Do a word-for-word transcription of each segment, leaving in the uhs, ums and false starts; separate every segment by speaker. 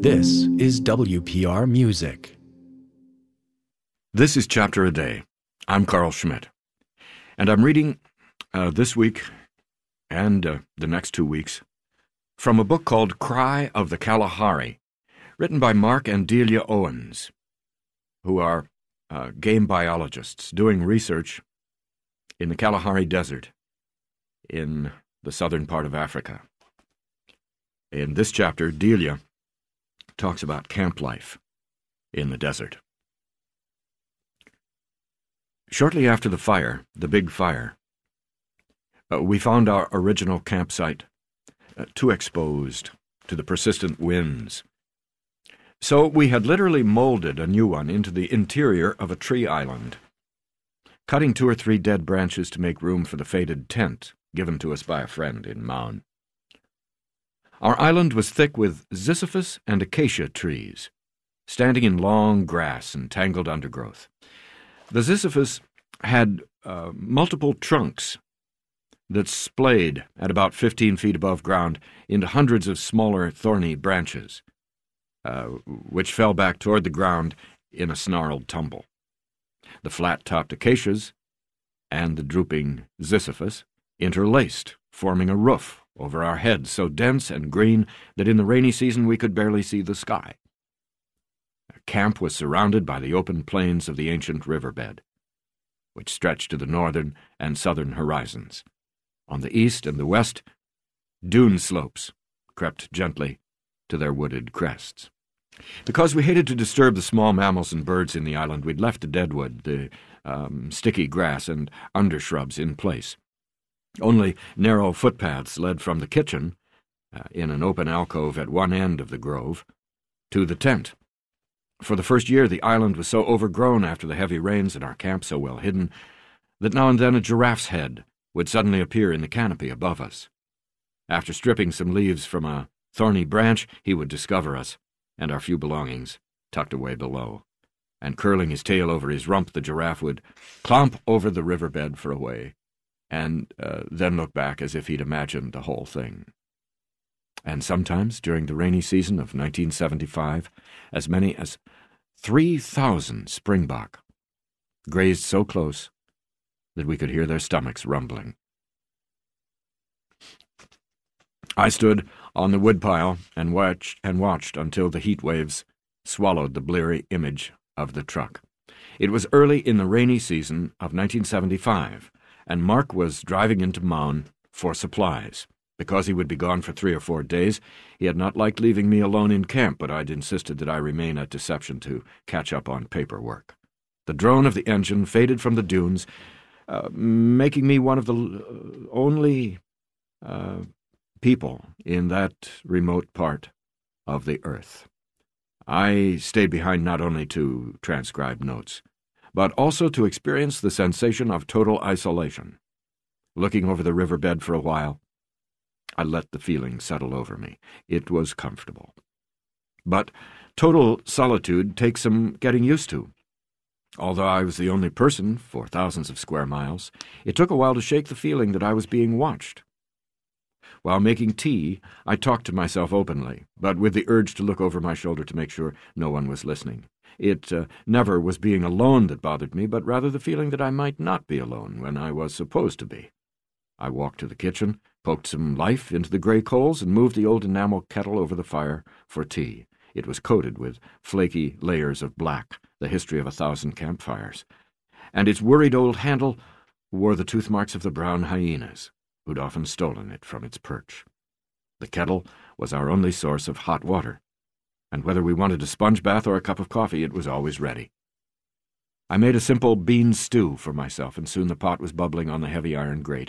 Speaker 1: This is W P R Music.
Speaker 2: This is Chapter a Day. I'm Carl Schmidt, and I'm reading uh, this week and uh, the next two weeks from a book called Cry of the Kalahari, written by Mark and Delia Owens, who are uh, game biologists doing research in the Kalahari Desert in the southern part of Africa. In this chapter, Delia talks about camp life in the desert. Shortly after the fire, the big fire, uh, we found our original campsite uh, too exposed to the persistent winds. So we had literally molded a new one into the interior of a tree island, cutting two or three dead branches to make room for the faded tent given to us by a friend in Maun. Our island was thick with ziziphus and acacia trees, standing in long grass and tangled undergrowth. The ziziphus had uh, multiple trunks that splayed at about fifteen feet above ground into hundreds of smaller thorny branches, uh, which fell back toward the ground in a snarled tumble. The flat-topped acacias and the drooping ziziphus interlaced, forming a roof over our heads so dense and green that in the rainy season we could barely see the sky. Camp was surrounded by the open plains of the ancient riverbed, which stretched to the northern and southern horizons. On the east and the west, dune slopes crept gently to their wooded crests. Because we hated to disturb the small mammals and birds in the island, we'd left the deadwood, the um, sticky grass, and undershrubs in place. Only narrow footpaths led from the kitchen, uh, in an open alcove at one end of the grove, to the tent. For the first year, the island was so overgrown after the heavy rains and our camp so well hidden that now and then a giraffe's head would suddenly appear in the canopy above us. After stripping some leaves from a thorny branch, he would discover us and our few belongings tucked away below, and curling his tail over his rump, the giraffe would clomp over the riverbed for a way, and uh, then look back as if he'd imagined the whole thing. And sometimes, during the rainy season of nineteen seventy-five, as many as three thousand springbok grazed so close that we could hear their stomachs rumbling. I stood on the woodpile and watched, and watched until the heat waves swallowed the bleary image of the truck. It was early in the rainy season of nineteen seventy-five, and Mark was driving into Maun for supplies. Because he would be gone for three or four days, he had not liked leaving me alone in camp, but I'd insisted that I remain at Deception to catch up on paperwork. The drone of the engine faded from the dunes, uh, making me one of the only uh, people in that remote part of the earth. I stayed behind not only to transcribe notes, but also to experience the sensation of total isolation. Looking over the riverbed for a while, I let the feeling settle over me. It was comfortable. But total solitude takes some getting used to. Although I was the only person for thousands of square miles, it took a while to shake the feeling that I was being watched. While making tea, I talked to myself openly, but with the urge to look over my shoulder to make sure no one was listening. It uh, never was being alone that bothered me, but rather the feeling that I might not be alone when I was supposed to be. I walked to the kitchen, poked some life into the gray coals, and moved the old enamel kettle over the fire for tea. It was coated with flaky layers of black, the history of a thousand campfires, and its worried old handle wore the tooth marks of the brown hyenas, who'd often stolen it from its perch. The kettle was our only source of hot water, and whether we wanted a sponge bath or a cup of coffee, it was always ready. I made a simple bean stew for myself, and soon the pot was bubbling on the heavy iron grate.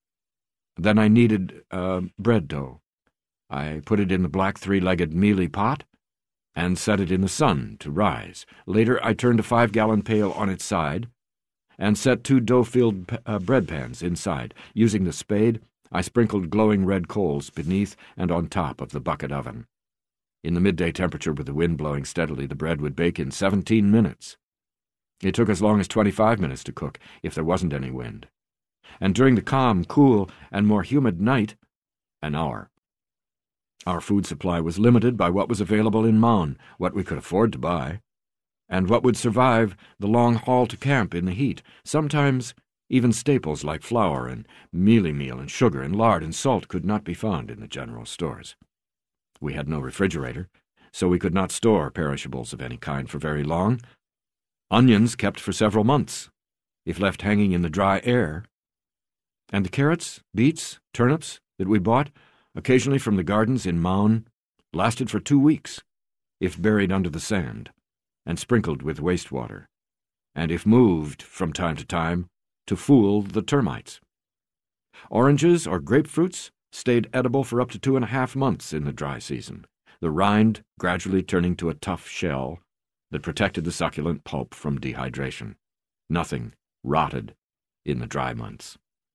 Speaker 2: Then I kneaded uh, bread dough. I put it in the black three-legged mealy pot and set it in the sun to rise. Later I turned a five-gallon pail on its side and set two dough-filled uh, bread pans inside. Using the spade, I sprinkled glowing red coals beneath and on top of the bucket oven. In the midday temperature, with the wind blowing steadily, the bread would bake in seventeen minutes. It took as long as twenty-five minutes to cook, if there wasn't any wind. And during the calm, cool, and more humid night, an hour. Our food supply was limited by what was available in Maun, what we could afford to buy, and what would survive the long haul to camp in the heat. Sometimes even staples like flour and mealie meal and sugar and lard and salt could not be found in the general stores. We had no refrigerator, so we could not store perishables of any kind for very long. Onions kept for several months, if left hanging in the dry air. And the carrots, beets, turnips that we bought, occasionally from the gardens in Maun, lasted for two weeks, if buried under the sand and sprinkled with wastewater, and if moved from time to time to fool the termites. Oranges or grapefruits stayed edible for up to two and a half months in the dry season, the rind gradually turning to a tough shell that protected the succulent pulp from dehydration. Nothing rotted in the dry months.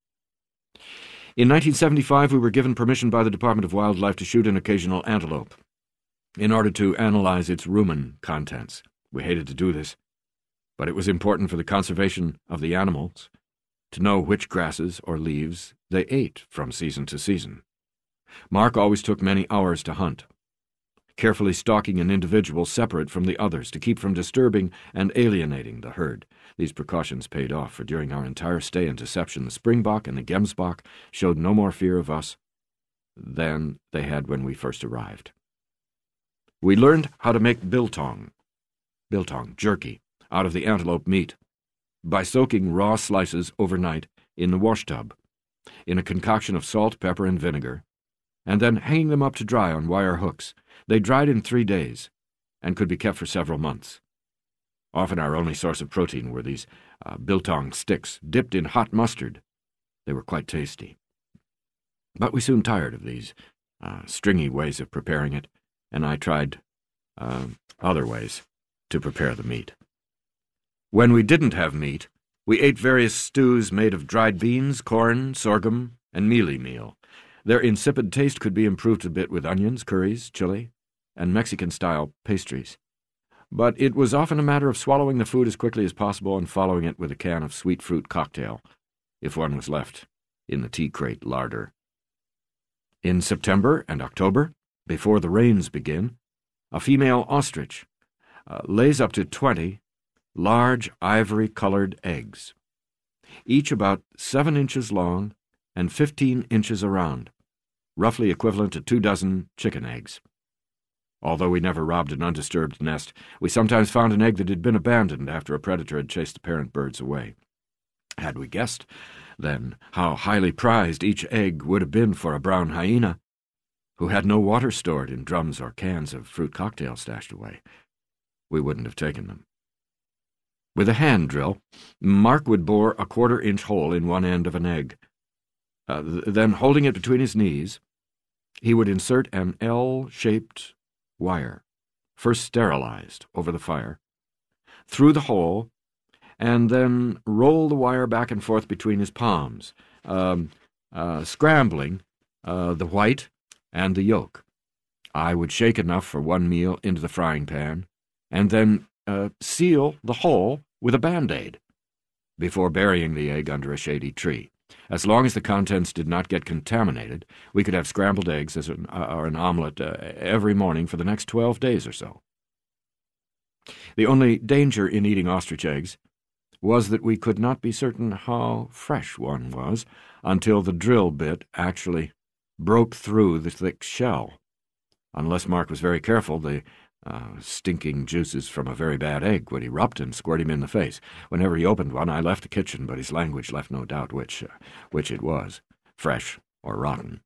Speaker 2: In nineteen seventy-five, we were given permission by the Department of Wildlife to shoot an occasional antelope in order to analyze its rumen contents. We hated to do this, but it was important for the conservation of the animals to know which grasses or leaves they ate from season to season. Mark always took many hours to hunt, carefully stalking an individual separate from the others to keep from disturbing and alienating the herd. These precautions paid off, for during our entire stay in Deception, the springbok and the gemsbok showed no more fear of us than they had when we first arrived. We learned how to make biltong, biltong jerky, out of the antelope meat, by soaking raw slices overnight in the wash tub, in a concoction of salt, pepper, and vinegar, and then hanging them up to dry on wire hooks. They dried in three days and could be kept for several months. Often our only source of protein were these uh, biltong sticks dipped in hot mustard. They were quite tasty. But we soon tired of these uh, stringy ways of preparing it, and I tried uh, other ways to prepare the meat. When we didn't have meat, we ate various stews made of dried beans, corn, sorghum, and mealie meal. Their insipid taste could be improved a bit with onions, curries, chili, and Mexican-style pastries. But it was often a matter of swallowing the food as quickly as possible and following it with a can of sweet fruit cocktail, if one was left in the tea crate larder. In September and October, before the rains begin, a female ostrich uh, lays up to twenty large ivory-colored eggs, each about seven inches long and fifteen inches around, roughly equivalent to two dozen chicken eggs. Although we never robbed an undisturbed nest, we sometimes found an egg that had been abandoned after a predator had chased the parent birds away. Had we guessed, then, how highly prized each egg would have been for a brown hyena, who had no water stored in drums or cans of fruit cocktail stashed away, we wouldn't have taken them. With a hand drill, Mark would bore a quarter-inch hole in one end of an egg. Uh, th- then, holding it between his knees, he would insert an L-shaped wire, first sterilized over the fire, through the hole, and then roll the wire back and forth between his palms, um, uh, scrambling uh, the white and the yolk. I would shake enough for one meal into the frying pan, and then uh, seal the hole with a Band-Aid before burying the egg under a shady tree. As long as the contents did not get contaminated, we could have scrambled eggs as an, uh, or an omelet uh, every morning for the next twelve days or so. The only danger in eating ostrich eggs was that we could not be certain how fresh one was until the drill bit actually broke through the thick shell. Unless Mark was very careful, the uh, stinking juices from a very bad egg would erupt and squirt him in the face. Whenever he opened one, I left the kitchen, but his language left no doubt which, uh, which it was, fresh or rotten.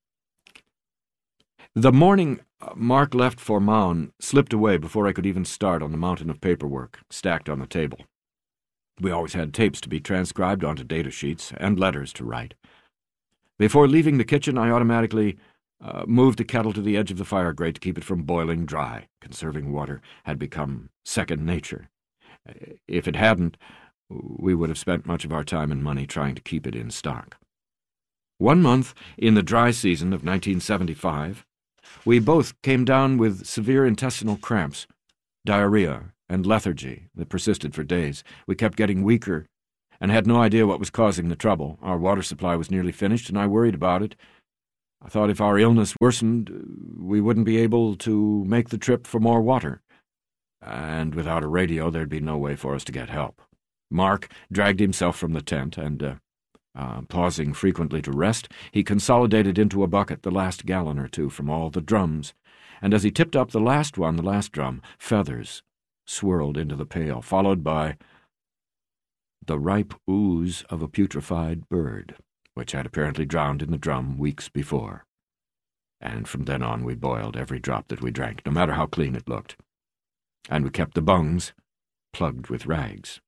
Speaker 2: The morning Mark left for Maun slipped away before I could even start on the mountain of paperwork stacked on the table. We always had tapes to be transcribed onto data sheets and letters to write. Before leaving the kitchen, I automatically uh, moved the kettle to the edge of the fire grate to keep it from boiling dry. Conserving water had become second nature. If it hadn't, we would have spent much of our time and money trying to keep it in stock. One month in the dry season of nineteen seventy-five, we both came down with severe intestinal cramps, diarrhea, and lethargy that persisted for days. We kept getting weaker and had no idea what was causing the trouble. Our water supply was nearly finished, and I worried about it I thought if our illness worsened, we wouldn't be able to make the trip for more water. And without a radio, there'd be no way for us to get help. Mark dragged himself from the tent, and, uh, uh, pausing frequently to rest, he consolidated into a bucket the last gallon or two from all the drums, and as he tipped up the last one, the last drum, feathers swirled into the pail, followed by the ripe ooze of a putrefied bird, which had apparently drowned in the drum weeks before. And from then on we boiled every drop that we drank, no matter how clean it looked. And we kept the bungs plugged with rags.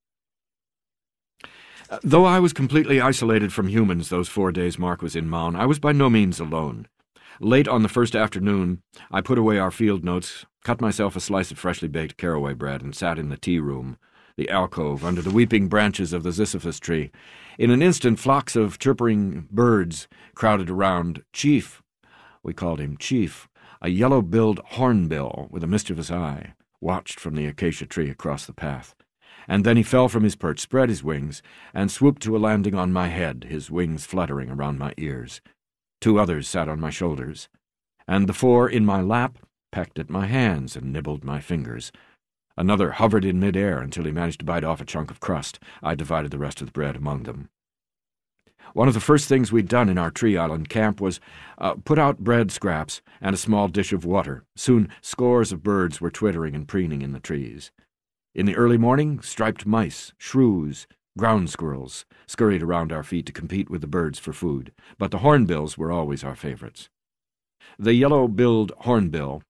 Speaker 2: Uh, though I was completely isolated from humans those four days Mark was in Maun, I was by no means alone. Late on the first afternoon, I put away our field notes, cut myself a slice of freshly baked caraway bread, and sat in the tea room, the alcove, under the weeping branches of the ziziphus tree. In an instant, flocks of chirping birds crowded around Chief. We called him Chief, a yellow-billed hornbill with a mischievous eye, watched from the acacia tree across the path. And then he fell from his perch, spread his wings, and swooped to a landing on my head, his wings fluttering around my ears. Two others sat on my shoulders, and the four in my lap pecked at my hands and nibbled my fingers. Another hovered in mid-air until he managed to bite off a chunk of crust. I divided the rest of the bread among them. One of the first things we'd done in our Tree Island camp was uh, put out bread scraps and a small dish of water. Soon scores of birds were twittering and preening in the trees. In the early morning, striped mice, shrews, ground squirrels scurried around our feet to compete with the birds for food, but the hornbills were always our favorites. The yellow-billed hornbill,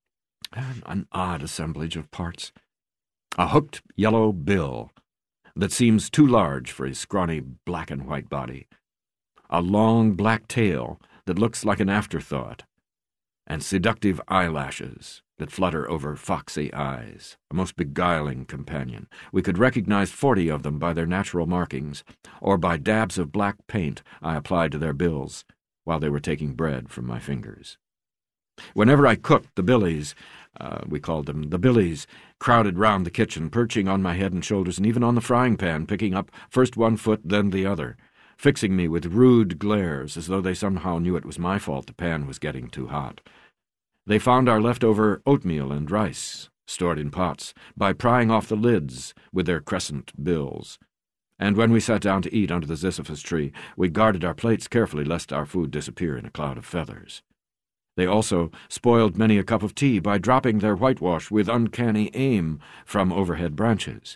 Speaker 2: an odd assemblage of parts. A hooked yellow bill that seems too large for his scrawny black and white body, a long black tail that looks like an afterthought, and seductive eyelashes that flutter over foxy eyes, a most beguiling companion. We could recognize forty of them by their natural markings, or by dabs of black paint I applied to their bills while they were taking bread from my fingers. Whenever I cooked, the billies, uh, we called them the billies, crowded round the kitchen, perching on my head and shoulders, and even on the frying pan, picking up first one foot, then the other, fixing me with rude glares, as though they somehow knew it was my fault the pan was getting too hot. They found our leftover oatmeal and rice, stored in pots, by prying off the lids with their crescent bills. And when we sat down to eat under the ziziphus tree, we guarded our plates carefully lest our food disappear in a cloud of feathers. They also spoiled many a cup of tea by dropping their whitewash with uncanny aim from overhead branches.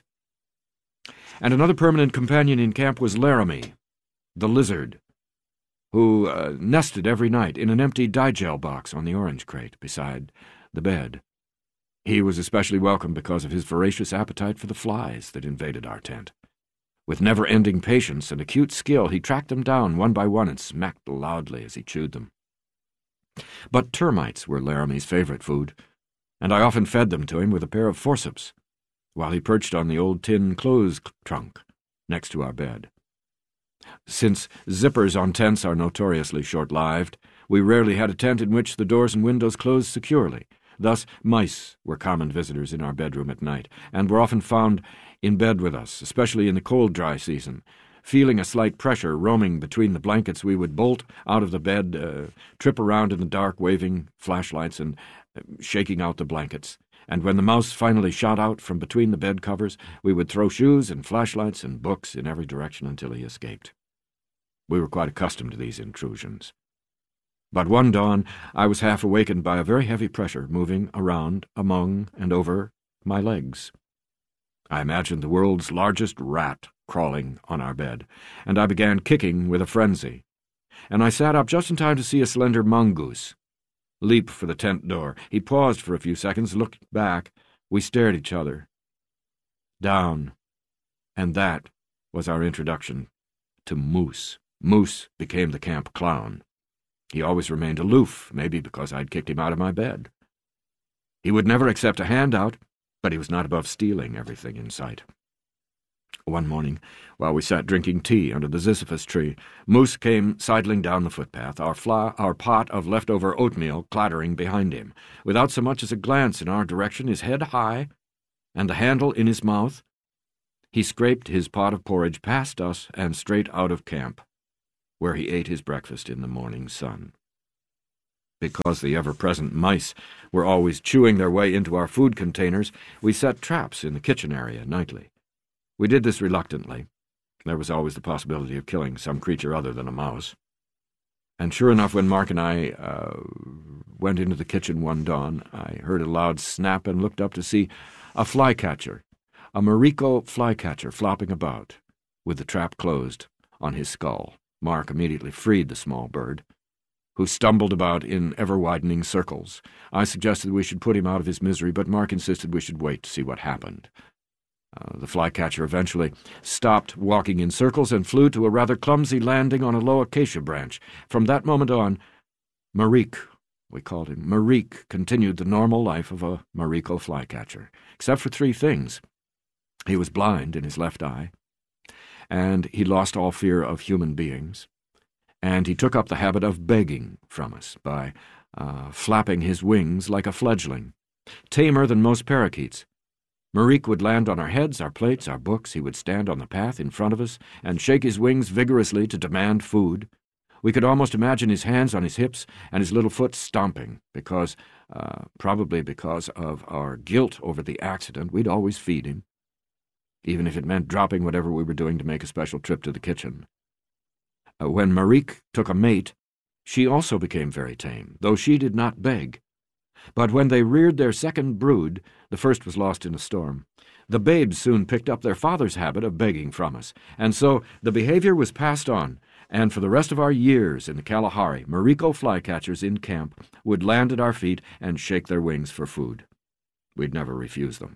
Speaker 2: And another permanent companion in camp was Laramie, the lizard, who uh, nested every night in an empty digel box on the orange crate beside the bed. He was especially welcome because of his voracious appetite for the flies that invaded our tent. With never-ending patience and acute skill, he tracked them down one by one and smacked loudly as he chewed them. But termites were Laramie's favorite food, and I often fed them to him with a pair of forceps, while he perched on the old tin clothes trunk next to our bed. Since zippers on tents are notoriously short-lived, we rarely had a tent in which the doors and windows closed securely. Thus, mice were common visitors in our bedroom at night, and were often found in bed with us, especially in the cold, dry season. Feeling a slight pressure roaming between the blankets, we would bolt out of the bed, uh, trip around in the dark, waving flashlights and uh, shaking out the blankets. And when the mouse finally shot out from between the bed covers, we would throw shoes and flashlights and books in every direction until he escaped. We were quite accustomed to these intrusions. But one dawn, I was half awakened by a very heavy pressure moving around, among, and over my legs. I imagined the world's largest rat crawling on our bed, and I began kicking with a frenzy. And I sat up just in time to see a slender mongoose leap for the tent door. He paused for a few seconds, looked back. We stared at each other. Down. And that was our introduction to Moose. Moose became the camp clown. He always remained aloof, maybe because I'd kicked him out of my bed. He would never accept a handout, but he was not above stealing everything in sight. One morning, while we sat drinking tea under the ziziphus tree, Moose came sidling down the footpath, our, fly, our pot of leftover oatmeal clattering behind him. Without so much as a glance in our direction, his head high, and the handle in his mouth, he scraped his pot of porridge past us and straight out of camp, where he ate his breakfast in the morning sun. Because the ever-present mice were always chewing their way into our food containers, we set traps in the kitchen area nightly. We did this reluctantly. There was always the possibility of killing some creature other than a mouse. And sure enough, when Mark and I uh, went into the kitchen one dawn, I heard a loud snap and looked up to see a flycatcher, a Mariko flycatcher flopping about, with the trap closed on his skull. Mark immediately freed the small bird, who stumbled about in ever-widening circles. I suggested we should put him out of his misery, but Mark insisted we should wait to see what happened. Uh, the flycatcher eventually stopped walking in circles and flew to a rather clumsy landing on a low acacia branch. From that moment on, Marik, we called him, Marik continued the normal life of a Mariko flycatcher, except for three things. He was blind in his left eye, and he lost all fear of human beings, and he took up the habit of begging from us by uh, flapping his wings like a fledgling, tamer than most parakeets. Marik would land on our heads, our plates, our books. He would stand on the path in front of us and shake his wings vigorously to demand food. We could almost imagine his hands on his hips and his little foot stomping, because, uh, probably because of our guilt over the accident, we'd always feed him, even if it meant dropping whatever we were doing to make a special trip to the kitchen. Uh, when Marik took a mate, she also became very tame, though she did not beg. But when they reared their second brood, the first was lost in a storm. The babes soon picked up their father's habit of begging from us, and so the behavior was passed on, and for the rest of our years in the Kalahari, Mariko flycatchers in camp would land at our feet and shake their wings for food. We'd never refuse them.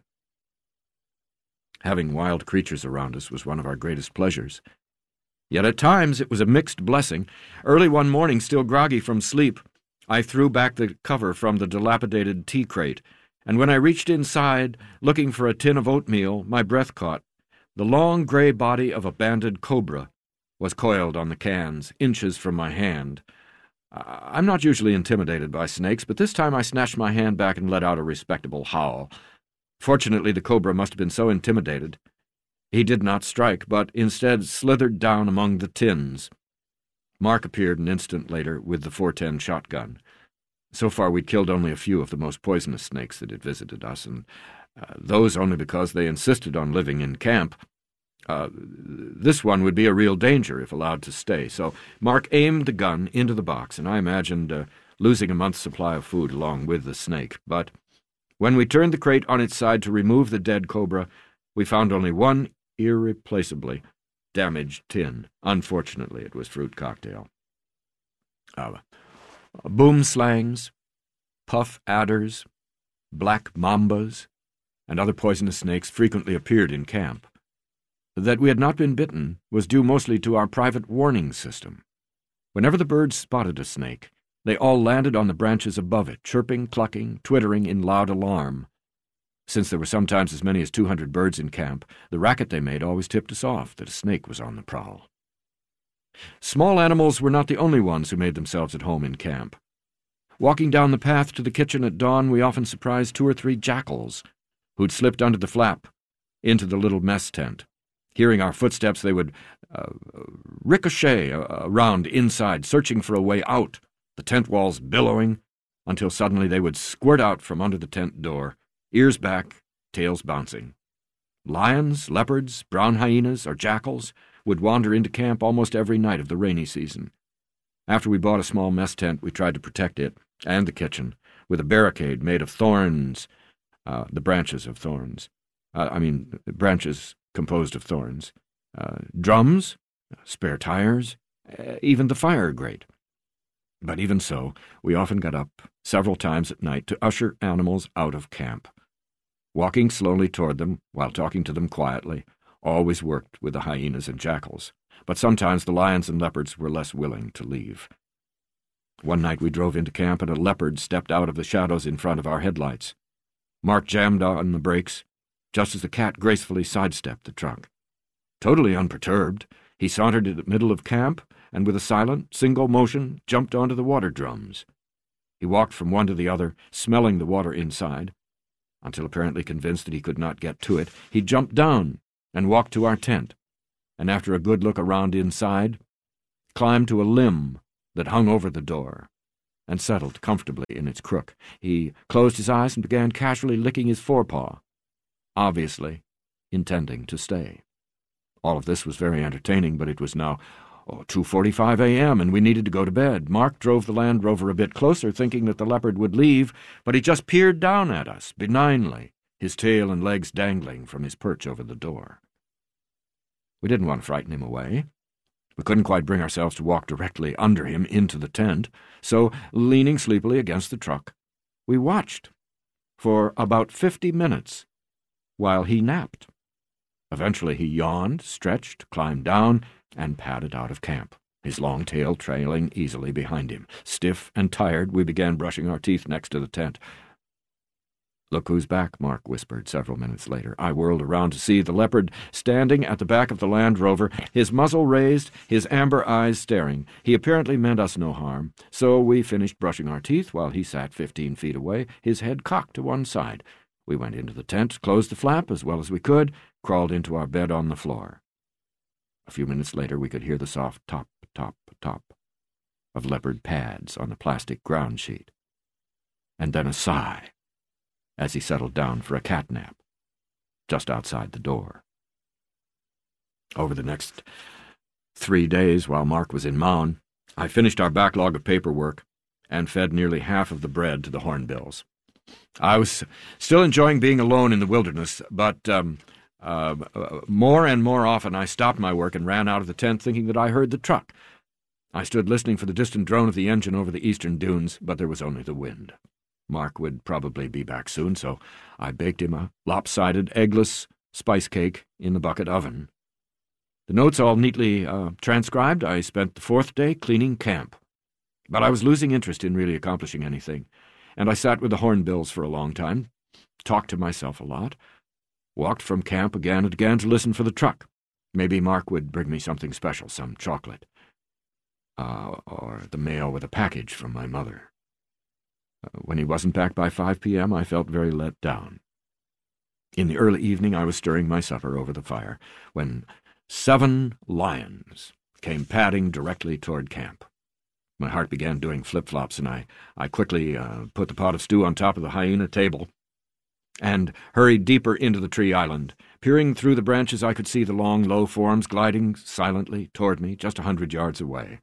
Speaker 2: Having wild creatures around us was one of our greatest pleasures. Yet at times it was a mixed blessing. Early one morning, still groggy from sleep, I threw back the cover from the dilapidated tea crate, and when I reached inside, looking for a tin of oatmeal, my breath caught. The long gray body of a banded cobra was coiled on the cans, inches from my hand. I'm not usually intimidated by snakes, but this time I snatched my hand back and let out a respectable howl. Fortunately, the cobra must have been so intimidated. He did not strike, but instead slithered down among the tins. Mark appeared an instant later with the four ten shotgun. So far we'd killed only a few of the most poisonous snakes that had visited us, and uh, those only because they insisted on living in camp. Uh, this one would be a real danger if allowed to stay, so Mark aimed the gun into the box, and I imagined uh, losing a month's supply of food along with the snake. But when we turned the crate on its side to remove the dead cobra, we found only one irreplaceably damaged tin. Unfortunately, it was fruit cocktail. Uh, boom slangs, puff adders, black mambas, and other poisonous snakes frequently appeared in camp. That we had not been bitten was due mostly to our private warning system. Whenever the birds spotted a snake, they all landed on the branches above it, chirping, clucking, twittering in loud alarm. Since there were sometimes as many as two hundred birds in camp, the racket they made always tipped us off that a snake was on the prowl. Small animals were not the only ones who made themselves at home in camp. Walking down the path to the kitchen at dawn, we often surprised two or three jackals, who'd slipped under the flap into the little mess tent. Hearing our footsteps, they would uh, ricochet around inside, searching for a way out, the tent walls billowing, until suddenly they would squirt out from under the tent door, ears back, tails bouncing. Lions, leopards, brown hyenas, or jackals would wander into camp almost every night of the rainy season. After we bought a small mess tent, we tried to protect it, and the kitchen, with a barricade made of thorns, uh, the branches of thorns. Uh, I mean, branches composed of thorns. Uh, drums, spare tires, uh, even the fire grate. But even so, we often got up several times at night to usher animals out of camp. Walking slowly toward them, while talking to them quietly, always worked with the hyenas and jackals, but sometimes the lions and leopards were less willing to leave. One night we drove into camp and a leopard stepped out of the shadows in front of our headlights. Mark jammed on the brakes, just as the cat gracefully sidestepped the truck. Totally unperturbed, he sauntered to the middle of camp and with a silent, single motion jumped onto the water drums. He walked from one to the other, smelling the water inside. Until apparently convinced that he could not get to it, he jumped down and walked to our tent, and after a good look around inside, climbed to a limb that hung over the door. and settled comfortably in its crook. He closed his eyes and began casually licking his forepaw, obviously intending to stay. All of this was very entertaining, but it was now oh, two forty-five a m, and we needed to go to bed. Mark drove the Land Rover a bit closer, thinking that the leopard would leave, but he just peered down at us, benignly, his tail and legs dangling from his perch over the door. We didn't want to frighten him away. We couldn't quite bring ourselves to walk directly under him into the tent, so, leaning sleepily against the truck, we watched for about fifty minutes while he napped. Eventually he yawned, stretched, climbed down, and padded out of camp, his long tail trailing easily behind him. Stiff and tired, we began brushing our teeth next to the tent. "Look who's back," Mark whispered several minutes later. I whirled around to see the leopard standing at the back of the Land Rover, his muzzle raised, his amber eyes staring. He apparently meant us no harm, so we finished brushing our teeth while he sat fifteen feet away, his head cocked to one side. We went into the tent, closed the flap as well as we could, crawled into our bed on the floor. A few minutes later we could hear the soft top, top, top of leopard pads on the plastic ground sheet, and then a sigh as he settled down for a cat nap just outside the door. Over the next three days, while Mark was in Mound, I finished our backlog of paperwork and fed nearly half of the bread to the hornbills. I was still enjoying being alone in the wilderness, but um, uh, more and more often I stopped my work and ran out of the tent thinking that I heard the truck. I stood listening for the distant drone of the engine over the eastern dunes, but there was only the wind. Mark would probably be back soon, so I baked him a lopsided, eggless spice cake in the bucket oven. The notes all neatly uh, transcribed, I spent the fourth day cleaning camp. But I was losing interest in really accomplishing anything, and I sat with the hornbills for a long time, talked to myself a lot, walked from camp again and again to listen for the truck. Maybe Mark would bring me something special, some chocolate, uh, or the mail with a package from my mother. When he wasn't back by five p m, I felt very let down. In the early evening, I was stirring my supper over the fire when seven lions came padding directly toward camp. My heart began doing flip-flops, and I, I quickly uh, put the pot of stew on top of the hyena table and hurried deeper into the tree island. Peering through the branches, I could see the long, low forms gliding silently toward me just a hundred yards away.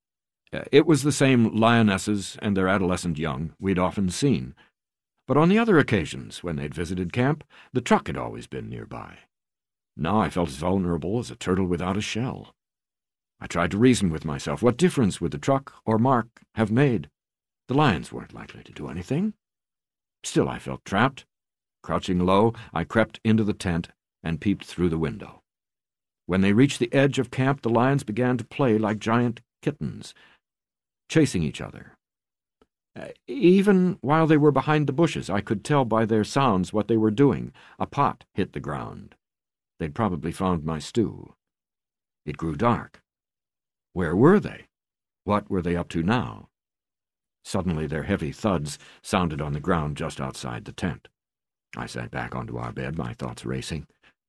Speaker 2: It was the same lionesses and their adolescent young we'd often seen, but on the other occasions when they'd visited camp, the truck had always been nearby. Now I felt as vulnerable as a turtle without a shell. I tried to reason with myself. What difference would the truck or Mark have made? The lions weren't likely to do anything. Still I felt trapped. Crouching low, I crept into the tent and peeped through the window. When they reached the edge of camp, the lions began to play like giant kittens, chasing each other. Uh, even while they were behind the bushes, I could tell by their sounds what they were doing. A pot hit the ground. They'd probably found my stew. It grew dark. Where were they? What were they up to now? Suddenly their heavy thuds sounded on the ground just outside the tent. I sat back onto our bed, my thoughts racing.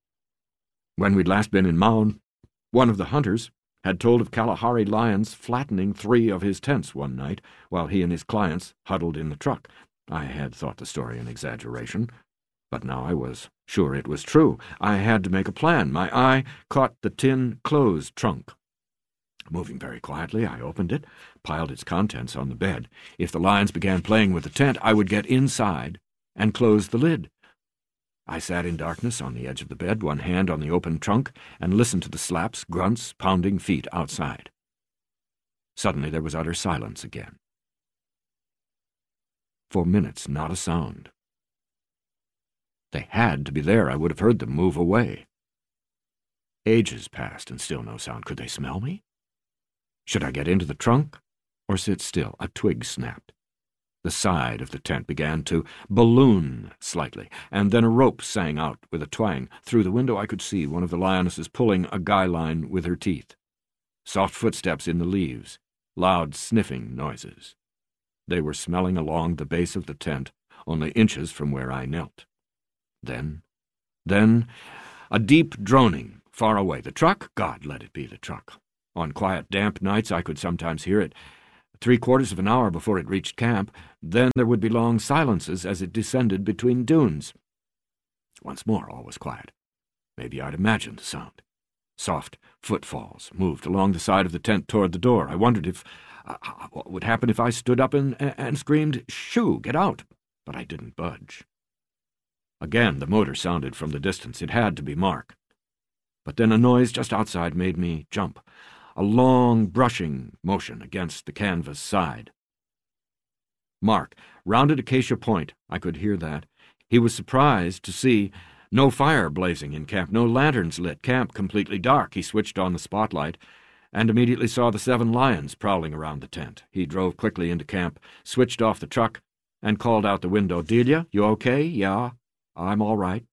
Speaker 2: When we'd last been in Mound, one of the hunters had told of Kalahari lions flattening three of his tents one night while he and his clients huddled in the truck. I had thought the story an exaggeration, but now I was sure it was true. I had to make a plan. My eye caught the tin clothes trunk. Moving very quietly, I opened it, piled its contents on the bed. If the lions began playing with the tent, I would get inside and close the lid. I sat in darkness on the edge of the bed, one hand on the open trunk, and listened to the slaps, grunts, pounding feet outside. Suddenly there was utter silence again. For minutes, not a sound. They had to be there. I would have heard them move away. Ages passed, and still no sound. Could they smell me? Should I get into the trunk or sit still? A twig snapped. The side of the tent began to balloon slightly, and then a rope sang out with a twang. Through the window I could see one of the lionesses pulling a guy line with her teeth. Soft footsteps in the leaves, loud sniffing noises. They were smelling along the base of the tent, only inches from where I knelt. Then, then, a deep droning far away. The truck? God, let it be the truck. On quiet, damp nights I could sometimes hear it three quarters of an hour before it reached camp. Then there would be long silences as it descended between dunes. Once more all was quiet. Maybe I'd imagined the sound. Soft footfalls moved along the side of the tent toward the door. I wondered if uh, what would happen if I stood up and, and screamed, "Shoo, get out!" But I didn't budge. Again the motor sounded from the distance. It had to be Mark. But then a noise just outside made me jump, a long brushing motion against the canvas side. Mark rounded Acacia Point. I could hear that. He was surprised to see no fire blazing in camp, no lanterns lit, camp completely dark. He switched on the spotlight and immediately saw the seven lions prowling around the tent. He drove quickly into camp, switched off the truck, and called out the window, "Delia, you okay?" "Yeah, I'm all right."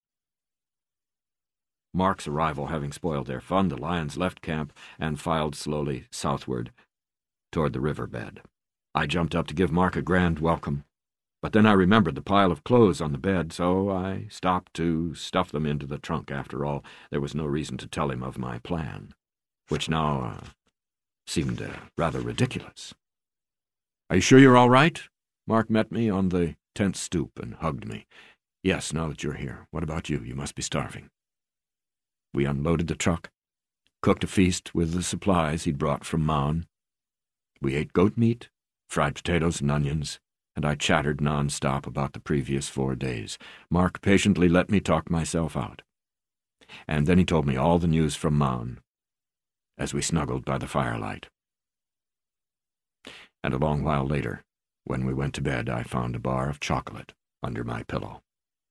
Speaker 2: Mark's arrival having spoiled their fun, the lions left camp and filed slowly southward toward the riverbed. I jumped up to give Mark a grand welcome, but then I remembered the pile of clothes on the bed, so I stopped to stuff them into the trunk. After all, there was no reason to tell him of my plan, which now uh, seemed uh, rather ridiculous. "Are you sure you're all right?" Mark met me on the tent stoop and hugged me. "Yes, now that you're here. What about you? You must be starving." We unloaded the truck, cooked a feast with the supplies he'd brought from Maun. We ate goat meat, fried potatoes and onions, and I chattered non-stop about the previous four days. Mark patiently let me talk myself out. And then he told me all the news from Maun as we snuggled by the firelight. And a long while later, when we went to bed, I found a bar of chocolate under my pillow.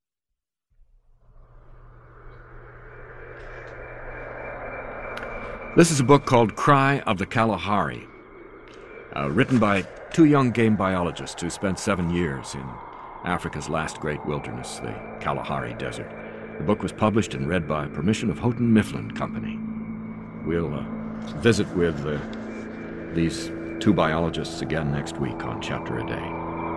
Speaker 2: This is a book called Cry of the Kalahari, uh, written by two young game biologists who spent seven years in Africa's last great wilderness, the Kalahari Desert. The book was published and read by permission of Houghton Mifflin Company. We'll uh, visit with uh, these two biologists again next week on Chapter a Day.